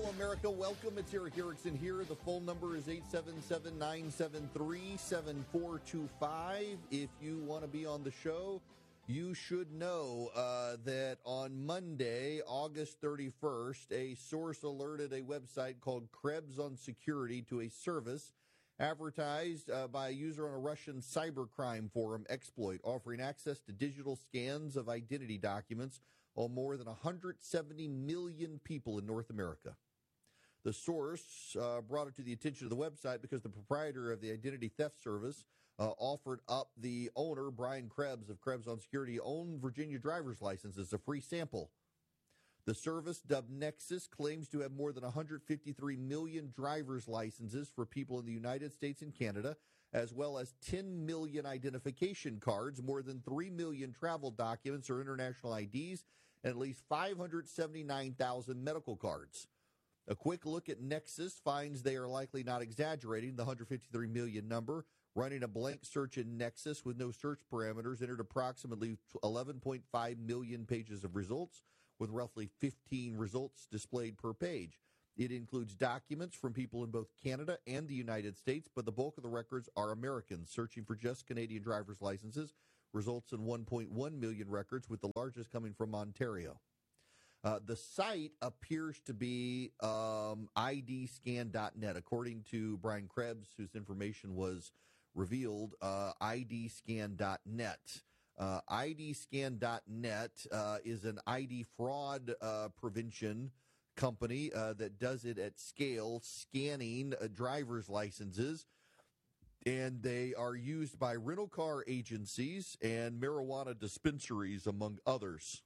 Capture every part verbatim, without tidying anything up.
America. Welcome. It's Eric Erickson here. The phone number is eight seven seven, nine seven three, seven four two five. If you want to be on the show, you should know uh, that on Monday, August thirty-first, a source alerted a website called Krebs on Security to a service advertised uh, by a user on a Russian cybercrime forum exploit, offering access to digital scans of identity documents on more than one hundred seventy million people in North America. The source uh, brought it to the attention of the website because the proprietor of the identity theft service uh, offered up the owner, Brian Krebs of Krebs on Security, own Virginia driver's license as a free sample. The service, dubbed Nexus, claims to have more than one hundred fifty-three million driver's licenses for people in the United States and Canada, as well as ten million identification cards, more than three million travel documents or international I Ds, and at least five hundred seventy-nine thousand medical cards. A quick look at Nexus finds they are likely not exaggerating the one hundred fifty-three million number. Running a blank search in Nexus with no search parameters entered approximately eleven point five million pages of results, with roughly fifteen results displayed per page. It includes documents from people in both Canada and the United States, but the bulk of the records are Americans. Searching for just Canadian driver's licenses results in one point one million records, with the largest coming from Ontario. Uh, the site appears to be um, I D scan dot net. According to Brian Krebs, whose information was revealed, uh, I D scan dot net. Uh, I D scan dot net uh, is an I D fraud uh, prevention company uh, that does it at scale, scanning uh, driver's licenses. And they are used by rental car agencies and marijuana dispensaries, among others.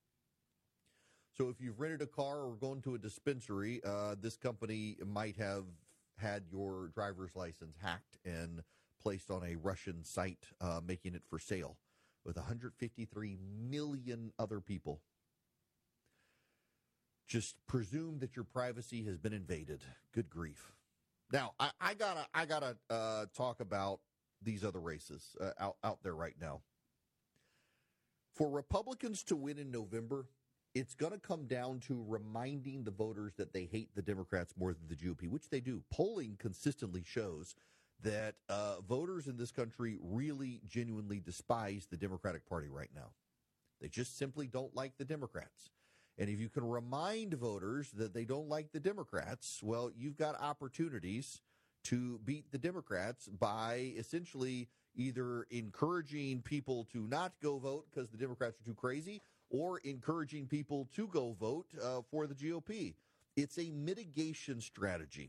So if you've rented a car or gone to a dispensary, uh, this company might have had your driver's license hacked and placed on a Russian site, uh, making it for sale, with one hundred fifty-three million other people. Just presume that your privacy has been invaded. Good grief. Now, I, I gotta, I gotta uh, talk about these other races uh, out out there right now. For Republicans to win in November, it's going to come down to reminding the voters that they hate the Democrats more than the G O P, which they do. Polling consistently shows that uh, voters in this country really genuinely despise the Democratic Party right now. They just simply don't like the Democrats. And if you can remind voters that they don't like the Democrats, well, you've got opportunities to beat the Democrats by essentially either encouraging people to not go vote because the Democrats are too crazy, or encouraging people to go vote uh, for the G O P. It's a mitigation strategy.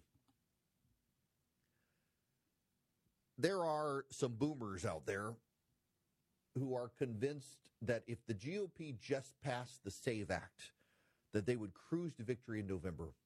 There are some boomers out there who are convinced that if the G O P just passed the SAVE Act, that they would cruise to victory in November.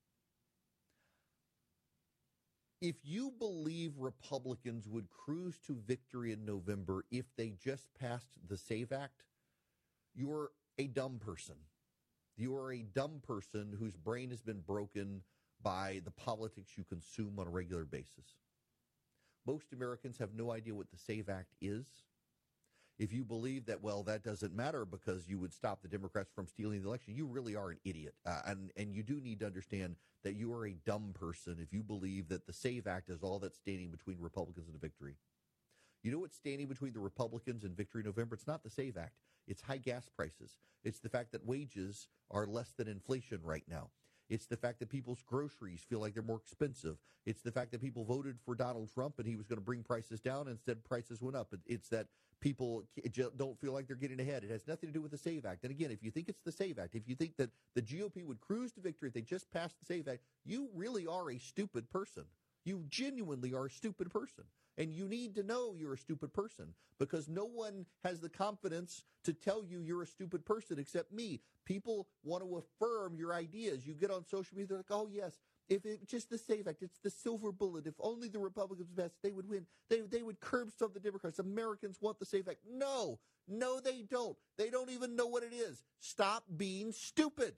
If you believe Republicans would cruise to victory in November if they just passed the SAVE Act, you're a dumb person. You are a dumb person whose brain has been broken by the politics you consume on a regular basis. Most Americans have no idea what the SAVE Act is. If you believe that, well, that doesn't matter because you would stop the Democrats from stealing the election, you really are an idiot. Uh, and, and you do need to understand that you are a dumb person if you believe that the SAVE Act is all that's standing between Republicans and a victory. You know what's standing between the Republicans and victory in November? It's not the SAVE Act. It's high gas prices. It's the fact that wages are less than inflation right now. It's the fact that people's groceries feel like they're more expensive. It's the fact that people voted for Donald Trump and he was going to bring prices down. Instead, prices went up. It's that people don't feel like they're getting ahead. It has nothing to do with the SAVE Act. And again, if you think it's the SAVE Act, if you think that the G O P would cruise to victory if they just passed the SAVE Act, you really are a stupid person. You genuinely are a stupid person. And you need to know you're a stupid person because no one has the confidence to tell you you're a stupid person except me. People want to affirm your ideas. You get on social media, they're like, oh, yes, if it's just the SAVE Act, it's the silver bullet. If only the Republicans passed, they would win. They, they would curb stomp the Democrats. Americans want the SAVE Act. No, no, they don't. They don't even know what it is. Stop being stupid.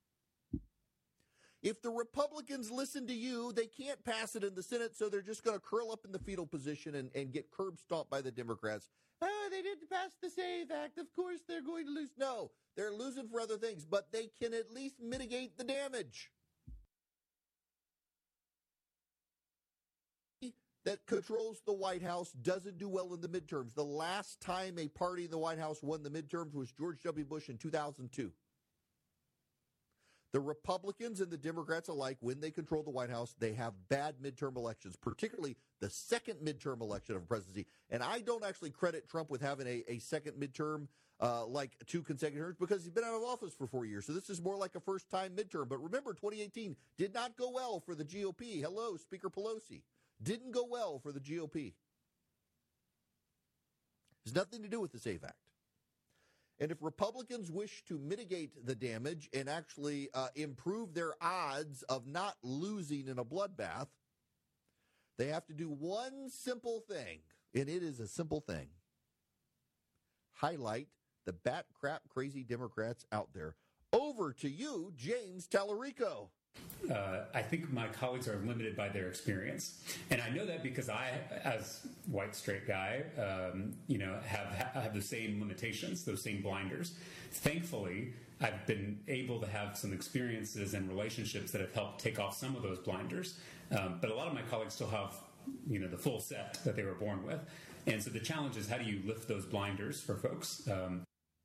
If the Republicans listen to you, they can't pass it in the Senate, so they're just going to curl up in the fetal position and, and get curb stomped by the Democrats. Oh, they didn't pass the SAVE Act. Of course they're going to lose. No, they're losing for other things, but they can at least mitigate the damage. that controls the White House doesn't do well in the midterms. The last time a party in the White House won the midterms was George W. Bush in two thousand two. The Republicans and the Democrats alike, when they control the White House, they have bad midterm elections, particularly the second midterm election of presidency. And I don't actually credit Trump with having a, a second midterm uh, like two consecutive terms because he's been out of office for four years. So this is more like a first-time midterm. But remember, twenty eighteen did not go well for the G O P. Hello, Speaker Pelosi. Didn't go well for the G O P. Has nothing to do with the SAFE Act. And if Republicans wish to mitigate the damage and actually uh, improve their odds of not losing in a bloodbath, they have to do one simple thing, and it is a simple thing. Highlight the bat crap crazy Democrats out there. Over to you, James Tallarico. Uh, I think my colleagues are limited by their experience, and I know that because I, as white straight guy, um, you know, have have the same limitations, those same blinders. Thankfully, I've been able to have some experiences and relationships that have helped take off some of those blinders. Um, but a lot of my colleagues still have, you know, the full set that they were born with, and so the challenge is how do you lift those blinders for folks? Um,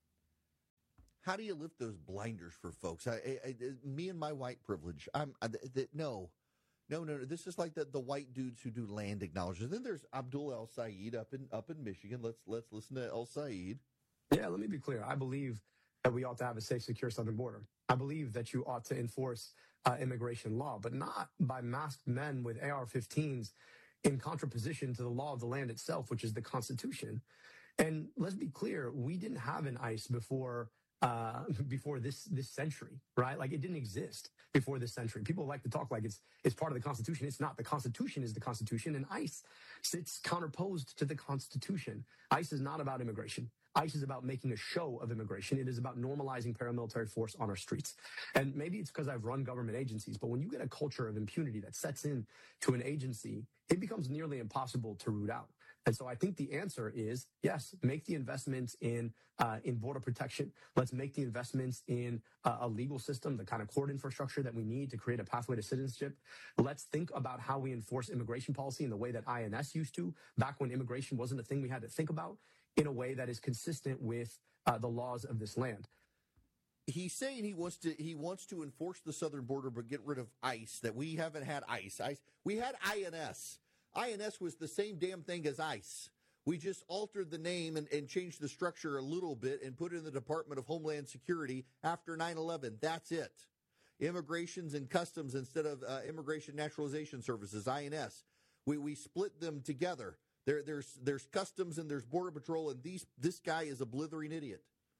How do you lift those blinders for folks? I, I, I, me and my white privilege. I'm I, the, no, no, no, no. This is like the, the white dudes who do land acknowledgments. Then there's Abdul El Sayed up in up in Michigan. Let's let's listen to El Sayed. Yeah, let me be clear. I believe that we ought to have a safe, secure southern border. I believe that you ought to enforce uh, immigration law, but not by masked men with A R fifteens in contraposition to the law of the land itself, which is the Constitution. And let's be clear, we didn't have an ICE before. Uh, before this this century, right? Like it didn't exist before this century. People like to talk like it's it's part of the Constitution. It's not. The Constitution is the Constitution, and ICE sits counterposed to the Constitution. ICE is not about immigration. ICE is about making a show of immigration. It is about normalizing paramilitary force on our streets. And maybe it's because I've run government agencies, but when you get a culture of impunity that sets in to an agency, it becomes nearly impossible to root out. And so I think the answer is, yes, make the investments in uh, in border protection. Let's make the investments in uh, a legal system, the kind of court infrastructure that we need to create a pathway to citizenship. Let's think about how we enforce immigration policy in the way that I N S used to, back when immigration wasn't a thing we had to think about, in a way that is consistent with uh, the laws of this land. He's saying he wants to he wants to enforce the southern border but get rid of ICE, that we haven't had ICE. ICE. We had I N S. I N S was the same damn thing as ICE. We just altered the name and, and changed the structure a little bit and put it in the Department of Homeland Security after nine eleven. That's it. Immigrations and Customs instead of uh, Immigration Naturalization Services, I N S. We we split them together. There there's there's Customs and there's Border Patrol, and these this guy is a blithering idiot.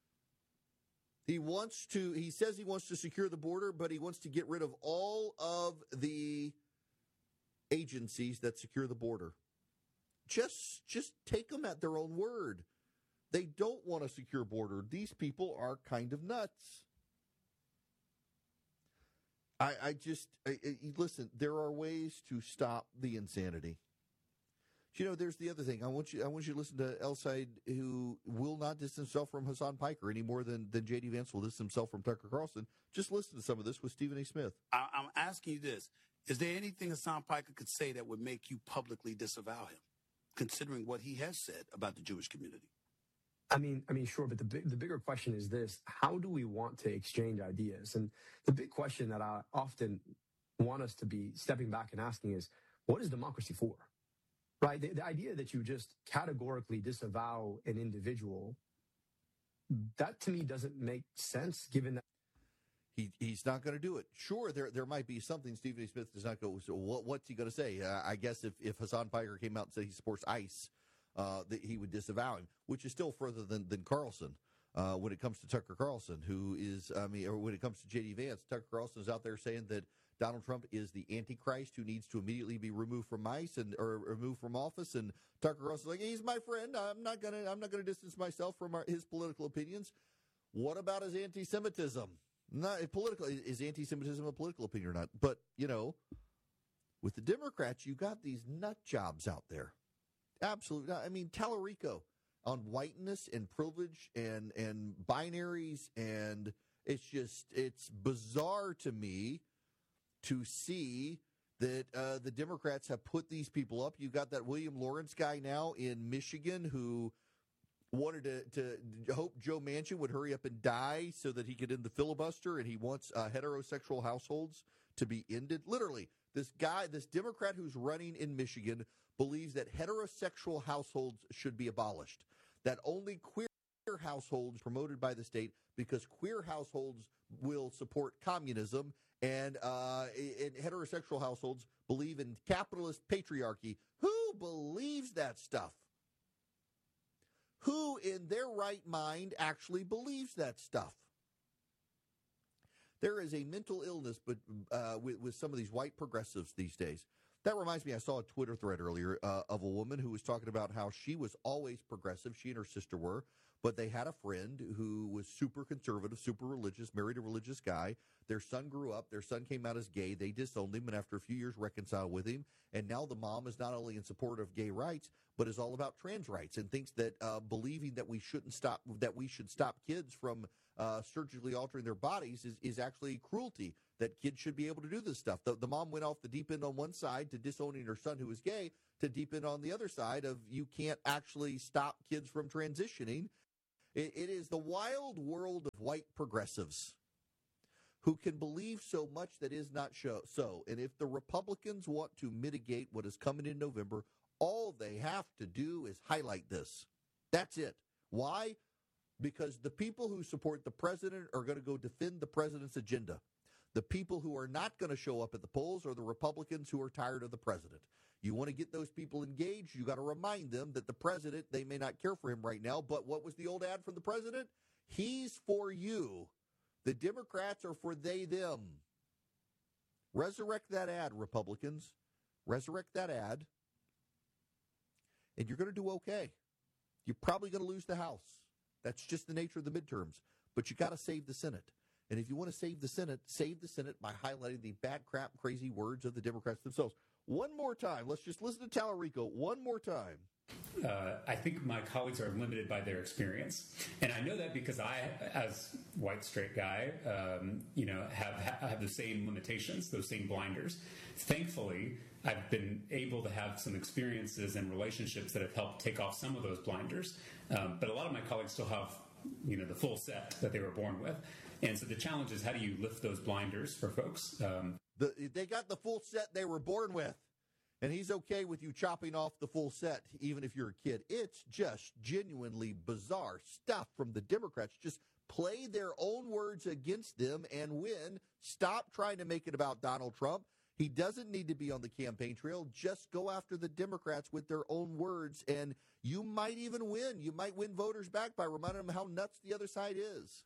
He wants to he says he wants to secure the border, but he wants to get rid of all of the agencies that secure the border. Just just take them at their own word. They don't want a secure border. These people are kind of nuts. I, I just I, I, listen. There are ways to stop the insanity. You know, there's the other thing. I want you. I want you to listen to El Sayed, who will not distance himself from Hassan Piker any more than than J D Vance will distance himself from Tucker Carlson. Just listen to some of this with Stephen A. Smith. I, I'm asking you this: is there anything Hassan Piker could say that would make you publicly disavow him, considering what he has said about the Jewish community? I mean, I mean, sure, but the big, the bigger question is this: how do we want to exchange ideas? And the big question that I often want us to be stepping back and asking is, what is democracy for? Right? The, the idea that you just categorically disavow an individual, that to me doesn't make sense, given that he he's not going to do it. Sure, there there might be something Stephen A. Smith does not go. So what what's he going to say? Uh, I guess if if Hassan Piker came out and said he supports ICE, uh, that he would disavow him, which is still further than than Carlson. Uh, when it comes to Tucker Carlson, who is, I mean, or when it comes to J D Vance, Tucker Carlson is out there saying that Donald Trump is the Antichrist who needs to immediately be removed from ICE and or removed from office. And Tucker Carlson's like, he's my friend. I'm not gonna I'm not gonna distance myself from our, his political opinions. What about his anti-Semitism? Not political. Is anti-Semitism a political opinion or not? But you know, with the Democrats, you got these nut jobs out there. Absolutely. I mean, Tallarico on whiteness and privilege and and binaries, and it's just it's bizarre to me to see that uh, the Democrats have put these people up. You got that William Lawrence guy now in Michigan who wanted to, to hope Joe Manchin would hurry up and die so that he could end the filibuster, and he wants uh, heterosexual households to be ended. Literally, this guy, this Democrat who's running in Michigan, believes that heterosexual households should be abolished, that only queer households promoted by the state because queer households will support communism, and, uh, and heterosexual households believe in capitalist patriarchy. Who believes that stuff? Who in their right mind actually believes that stuff? There is a mental illness but uh, with, with some of these white progressives these days. That reminds me, I saw a Twitter thread earlier uh, of a woman who was talking about how she was always progressive, she and her sister were, but they had a friend who was super conservative, super religious, married a religious guy. Their son grew up. Their son came out as gay. They disowned him, and after a few years reconciled with him. And now the mom is not only in support of gay rights, but is all about trans rights and thinks that uh, believing that we shouldn't stop, that we should stop kids from uh, surgically altering their bodies is, is actually cruelty, that kids should be able to do this stuff. The, the mom went off the deep end on one side to disowning her son who was gay, to deep end on the other side of you can't actually stop kids from transitioning. It, it is the wild world of white progressives who can believe so much that is not show, so. And if the Republicans want to mitigate what is coming in November, all they have to do is highlight this. That's it. Why? Because the people who support the president are going to go defend the president's agenda. The people who are not going to show up at the polls are the Republicans who are tired of the president. You want to get those people engaged, you got to remind them that the president, they may not care for him right now, but what was the old ad from the president? He's for you. The Democrats are for they, them. Resurrect that ad, Republicans. Resurrect that ad. And you're going to do okay. You're probably going to lose the House. That's just the nature of the midterms. But you got to save the Senate. And if you want to save the Senate, save the Senate by highlighting the bad crap, crazy words of the Democrats themselves. One more time. Let's just listen to Tallarico one more time. Uh, I think my colleagues are limited by their experience, and I know that because I, as white straight guy, um, you know, have have the same limitations, those same blinders. Thankfully, I've been able to have some experiences and relationships that have helped take off some of those blinders. Um, but a lot of my colleagues still have, you know, the full set that they were born with, and so the challenge is how do you lift those blinders for folks? Um, the, they got the full set they were born with. And he's okay with you chopping off the full set, even if you're a kid. It's just genuinely bizarre stuff from the Democrats. Just play their own words against them and win. Stop trying to make it about Donald Trump. He doesn't need to be on the campaign trail. Just go after the Democrats with their own words, and you might even win. You might win voters back by reminding them how nuts the other side is.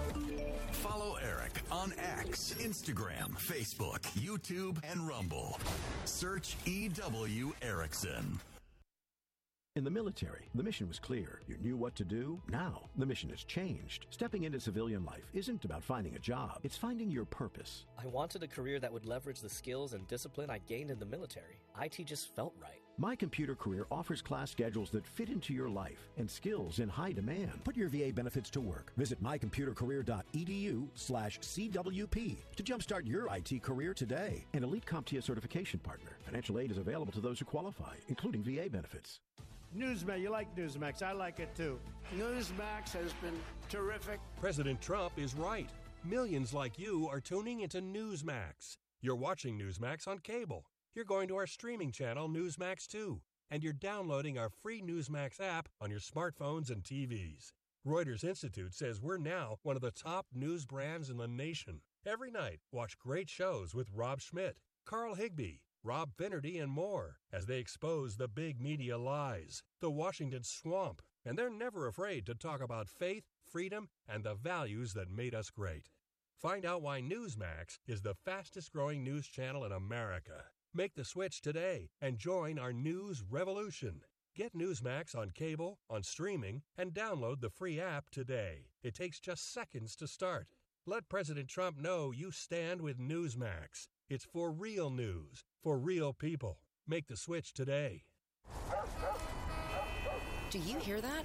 Follow Eric on X, Instagram, Facebook, YouTube, and Rumble. Search E W Erickson. In the military, the mission was clear. You knew what to do. Now, the mission has changed. Stepping into civilian life isn't about finding a job. It's finding your purpose. I wanted a career that would leverage the skills and discipline I gained in the military. I T just felt right. My Computer Career offers class schedules that fit into your life and skills in high demand. Put your V A benefits to work. Visit mycomputercareer.edu slash CWP to jumpstart your I T career today. An Elite CompTIA certification partner. Financial aid is available to those who qualify, including V A benefits. Newsmax, you like Newsmax. I like it too. Newsmax has been terrific. President Trump is right. Millions like you are tuning into Newsmax. You're watching Newsmax on cable. You're going to our streaming channel, Newsmax two. And you're downloading our free Newsmax app on your smartphones and T Vs. Reuters Institute says we're now one of the top news brands in the nation. Every night, watch great shows with Rob Schmidt, Carl Higbie, Rob Finnerty, and more as they expose the big media lies, the Washington swamp, and they're never afraid to talk about faith, freedom, and the values that made us great. Find out why Newsmax is the fastest-growing news channel in America. Make the switch today and join our news revolution. Get Newsmax on cable, on streaming, and download the free app today. It takes just seconds to start. Let President Trump know you stand with Newsmax. It's for real news, for real people. Make the switch today. Do you hear that?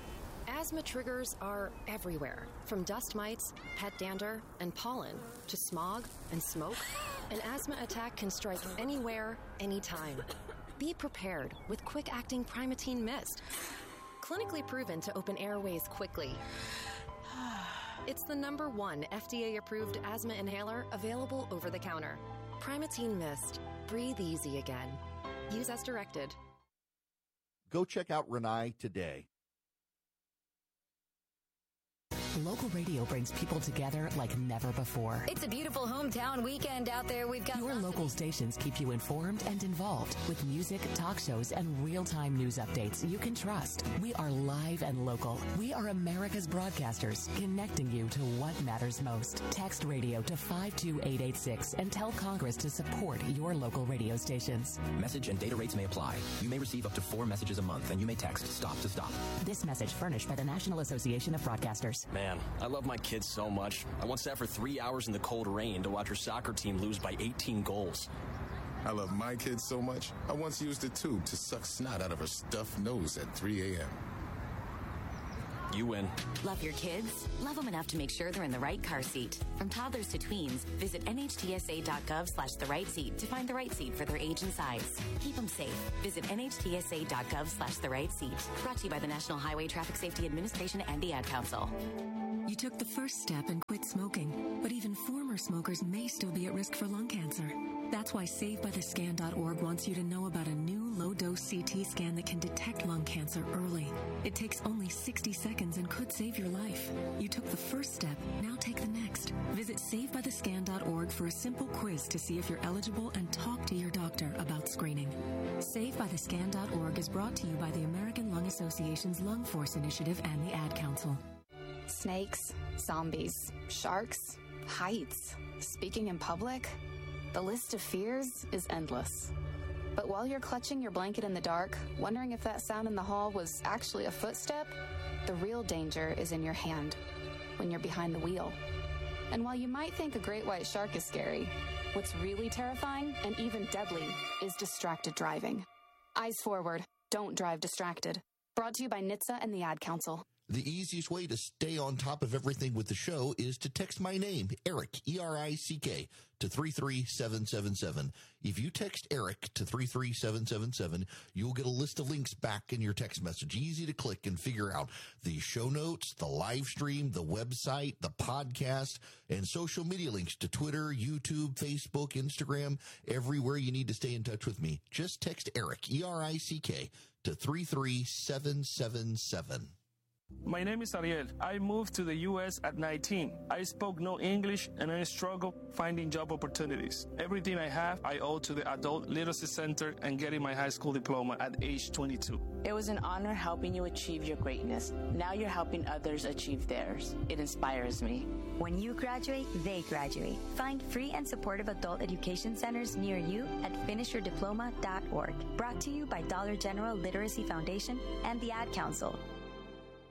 Asthma triggers are everywhere, from dust mites, pet dander, and pollen, to smog and smoke. An asthma attack can strike anywhere, anytime. Be prepared with quick-acting Primatene Mist. Clinically proven to open airways quickly. It's the number one F D A-approved asthma inhaler available over the counter. Primatene Mist. Breathe easy again. Use as directed. Go check out Renai today. Local radio brings people together like never before. It's a beautiful hometown weekend out there. We've got your local stations keep you informed and involved with music, talk shows, and real-time news updates you can trust. We are live and local. We are America's broadcasters, connecting you to what matters most. Text radio to five two eight eight six and tell Congress to support your local radio stations. Message and data rates may apply. You may receive up to four messages a month, and you may text stop to stop. This message furnished by the National Association of Broadcasters. Man, I love my kids so much. I once sat for three hours in the cold rain to watch her soccer team lose by eighteen goals. I love my kids so much, I once used a tube to suck snot out of her stuffed nose at three a.m. You win. Love your kids? Love them enough to make sure they're in the right car seat. From toddlers to tweens, visit N H T S A dot gov slash the right seat to find the right seat for their age and size. Keep them safe. Visit N H T S A dot gov slash the right seat. Brought to you by the National Highway Traffic Safety Administration and the Ad Council. You took the first step and quit smoking, but even former smokers may still be at risk for lung cancer. That's why Save By The Scan dot org wants you to know about a new low-dose C T scan that can detect lung cancer early. It takes only sixty seconds and could save your life. You took the first step, now take the next. Visit Save By The Scan dot org for a simple quiz to see if you're eligible and talk to your doctor about screening. Save By The Scan dot org is brought to you by the American Lung Association's Lung Force Initiative and the Ad Council. Snakes, zombies, sharks, heights, speaking in public. The list of fears is endless. But while you're clutching your blanket in the dark, wondering if that sound in the hall was actually a footstep, the real danger is in your hand, when you're behind the wheel. And while you might think a great white shark is scary, what's really terrifying and even deadly is distracted driving. Eyes forward, don't drive distracted. Brought to you by N H T S A and the Ad Council. The easiest way to stay on top of everything with the show is to text my name, Eric, E R I C K, to three three seven seven seven. If you text Eric to three three seven seven seven, you'll get a list of links back in your text message. Easy to click and figure out the show notes, the live stream, the website, the podcast, and social media links to Twitter, YouTube, Facebook, Instagram, everywhere you need to stay in touch with me. Just text Eric, E R I C K, to three three seven seven seven. My name is Ariel. I moved to the U S at nineteen. I spoke no English and I struggled finding job opportunities. Everything I have, I owe to the Adult Literacy Center and getting my high school diploma at age twenty-two. It was an honor helping you achieve your greatness. Now you're helping others achieve theirs. It inspires me. When you graduate, they graduate. Find free and supportive adult education centers near you at finish your diploma dot org. Brought to you by Dollar General Literacy Foundation and the Ad Council.